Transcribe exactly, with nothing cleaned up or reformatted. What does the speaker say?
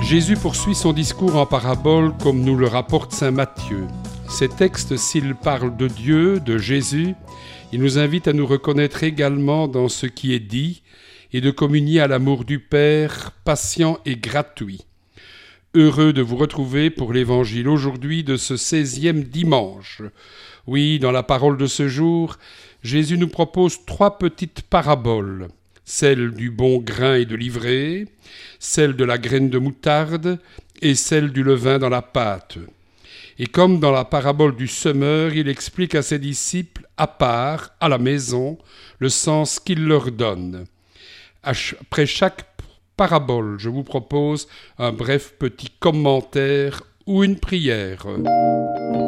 Jésus poursuit son discours en parabole comme nous le rapporte saint Matthieu. Ces textes, s'ils parlent de Dieu, de Jésus, ils nous invitent à nous reconnaître également dans ce qui est dit et de communier à l'amour du Père, patient et gratuit. Heureux de vous retrouver pour l'évangile aujourd'hui de ce seizième dimanche. Oui, dans la parole de ce jour, Jésus nous propose trois petites paraboles. Celle du bon grain et de l'ivraie, celle de la graine de moutarde et celle du levain dans la pâte. Et comme dans la parabole du semeur, il explique à ses disciples, à part, à la maison, le sens qu'il leur donne. Après chaque parabole, je vous propose un bref petit commentaire ou une prière.